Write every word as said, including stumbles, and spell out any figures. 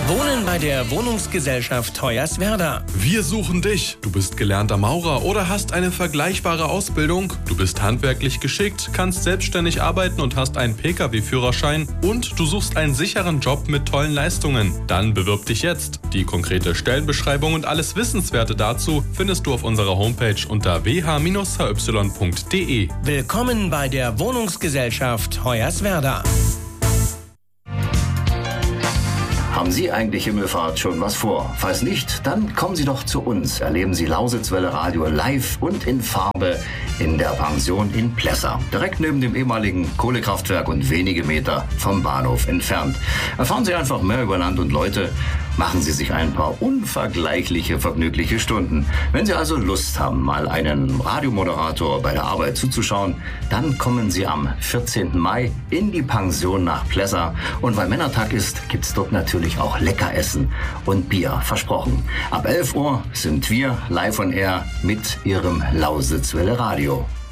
Wohnen bei der Wohnungsgesellschaft Hoyerswerda. Wir suchen dich. Du bist gelernter Maurer oder hast eine vergleichbare Ausbildung. Du bist handwerklich geschickt, kannst selbstständig arbeiten und hast einen P K W-Führerschein. Und du suchst einen sicheren Job mit tollen Leistungen. Dann bewirb dich jetzt. Die konkrete Stellenbeschreibung und alles Wissenswerte dazu findest du auf unserer Homepage unter w h Bindestrich h y punkt d e. Willkommen bei der Wohnungsgesellschaft Hoyerswerda. Haben Sie eigentlich Himmelfahrt schon was vor? Falls nicht, dann kommen Sie doch zu uns. Erleben Sie Lausitzwelle Radio live und in Farbe in der Pension in Plessa. Direkt neben dem ehemaligen Kohlekraftwerk und wenige Meter vom Bahnhof entfernt. Erfahren Sie einfach mehr über Land und Leute. Machen Sie sich ein paar unvergleichliche, vergnügliche Stunden. Wenn Sie also Lust haben, mal einen Radiomoderator bei der Arbeit zuzuschauen, dann kommen Sie am vierzehnten Mai in die Pension nach Plessa. Und weil Männertag ist, gibt's dort natürlich auch Leckeressen und Bier, versprochen. Ab elf Uhr sind wir live on air mit Ihrem Lausitzwelle Radio.